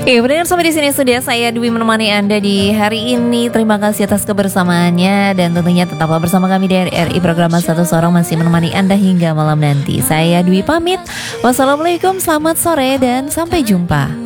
Iya benar, sampai di sini sudah saya Dwi menemani Anda di hari ini. Terima kasih atas kebersamaannya dan tentunya tetaplah bersama kami di RRI Program Satu Sorong masih menemani Anda hingga malam nanti. Saya Dwi pamit. Wassalamualaikum, selamat sore dan sampai jumpa.